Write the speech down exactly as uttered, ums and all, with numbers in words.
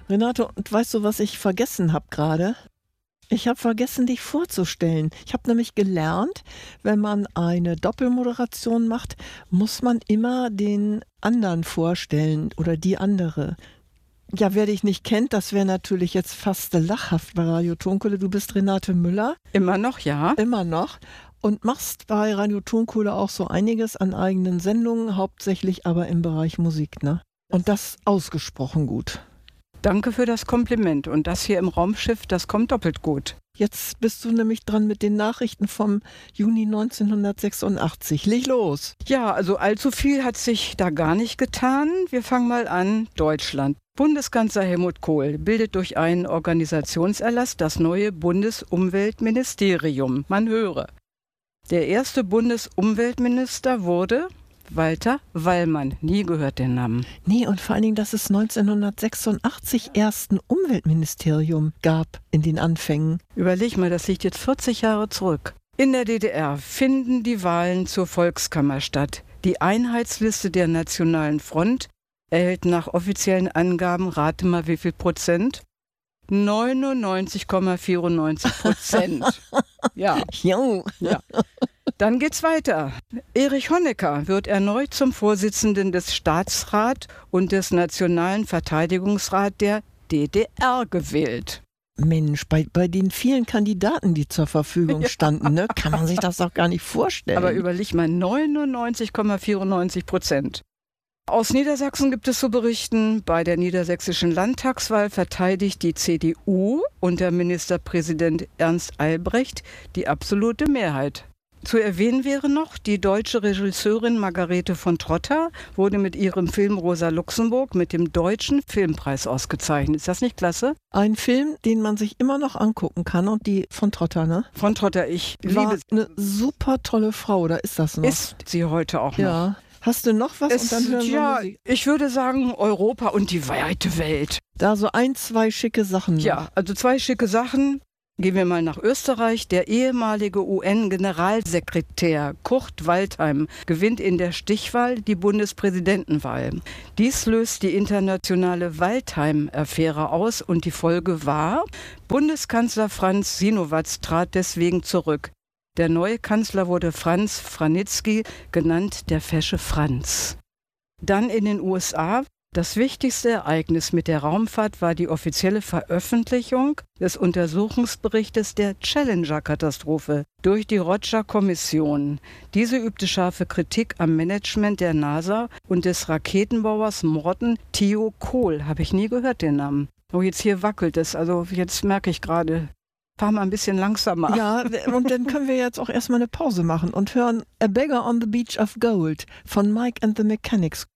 Renate, und weißt du, was ich vergessen habe gerade? Ich habe vergessen, dich vorzustellen. Ich habe nämlich gelernt, wenn man eine Doppelmoderation macht, muss man immer den anderen vorstellen oder die andere. Ja, wer dich nicht kennt, das wäre natürlich jetzt fast lachhaft bei Radio Tonkohle. Du bist Renate Müller. Immer noch, ja. Immer noch. Und machst bei Radio Tonkohle auch so einiges an eigenen Sendungen, hauptsächlich aber im Bereich Musik, ne? Und das ausgesprochen gut. Danke für das Kompliment. Und das hier im Raumschiff, das kommt doppelt gut. Jetzt bist du nämlich dran mit den Nachrichten vom Juni neunzehnhundertsechsundachtzig. Leg los. Ja, also allzu viel hat sich da gar nicht getan. Wir fangen mal an. Deutschland. Bundeskanzler Helmut Kohl bildet durch einen Organisationserlass das neue Bundesumweltministerium. Man höre. Der erste Bundesumweltminister wurde Walter Wallmann. Nie gehört den Namen. Nee, und vor allen Dingen, dass es neunzehnhundertsechsundachtzig erst ein Umweltministerium gab in den Anfängen. Überleg mal, das liegt jetzt vierzig Jahre zurück. In der D D R finden die Wahlen zur Volkskammer statt. Die Einheitsliste der Nationalen Front erhält nach offiziellen Angaben, rate mal wie viel Prozent? neunundneunzig Komma vierundneunzig Prozent. Ja. Jo. Ja. Dann geht's weiter. Erich Honecker wird erneut zum Vorsitzenden des Staatsrats und des Nationalen Verteidigungsrats der D D R gewählt. Mensch, bei, bei den vielen Kandidaten, die zur Verfügung Ja. standen, ne, kann man sich das doch gar nicht vorstellen. Aber überleg mal, neunundneunzig Komma vierundneunzig Prozent. Aus Niedersachsen gibt es zu berichten, bei der niedersächsischen Landtagswahl verteidigt die C D U unter Ministerpräsident Ernst Albrecht die absolute Mehrheit. Zu erwähnen wäre noch, die deutsche Regisseurin Margarete von Trotta wurde mit ihrem Film Rosa Luxemburg mit dem Deutschen Filmpreis ausgezeichnet. Ist das nicht klasse? Ein Film, den man sich immer noch angucken kann, und die von Trotta, ne? Von Trotta, ich War liebe eine super tolle Frau, oder ist das noch? Ist sie heute auch noch. Ja. Hast du noch was? Es, und dann hören wir ja, Musik. ich würde sagen Europa und die weite Welt. Da so ein, zwei schicke Sachen noch. Ja, also zwei schicke Sachen. Gehen wir mal nach Österreich. Der ehemalige U N-Generalsekretär Kurt Waldheim gewinnt in der Stichwahl die Bundespräsidentenwahl. Dies löst die internationale Waldheim-Affäre aus und die Folge war, Bundeskanzler Franz Sinowatz trat deswegen zurück. Der neue Kanzler wurde Franz Vranitzky, genannt der fesche Franz. Dann in den U S A. Das wichtigste Ereignis mit der Raumfahrt war die offizielle Veröffentlichung des Untersuchungsberichtes der Challenger-Katastrophe durch die Roger-Kommission. Diese übte scharfe Kritik am Management der NASA und des Raketenbauers Morton Theo Kohl. Habe ich nie gehört, den Namen. Oh, jetzt hier wackelt es. Also jetzt merke ich gerade, fahr mal ein bisschen langsamer. Ja, und dann können wir jetzt auch erstmal eine Pause machen und hören A Beggar on the Beach of Gold von Mike and the Mechanics.